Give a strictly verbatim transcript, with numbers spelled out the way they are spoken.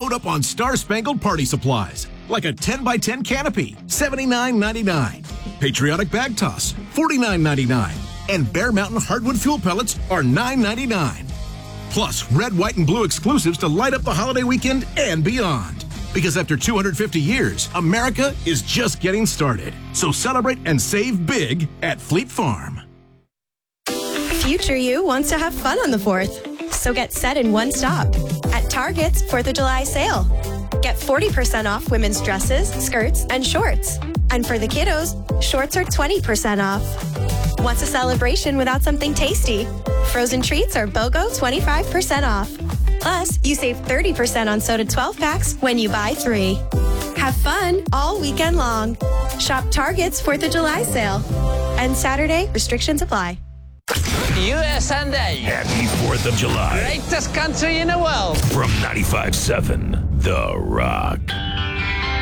load up on star-spangled party supplies, like a ten by ten canopy, seventy-nine ninety-nine. Patriotic bag toss, forty-nine ninety-nine. And Bear Mountain hardwood fuel pellets are nine ninety-nine. Plus, red, white, and blue exclusives to light up the holiday weekend and beyond. Because after two hundred fifty years, America is just getting started. So celebrate and save big at Fleet Farm. Future you wants to have fun on the fourth. So get set in one stop at Target's fourth of July sale. Get forty percent off women's dresses, skirts, and shorts. And for the kiddos, shorts are twenty percent off. What's a celebration without something tasty? Frozen treats are BOGO twenty-five percent off. Plus, you save thirty percent on soda twelve packs when you buy three. Have fun all weekend long. Shop Target's fourth of July sale. And Saturday, restrictions apply. U S and A. Happy fourth of July. Greatest country in the world. From ninety-five point seven, The Rock.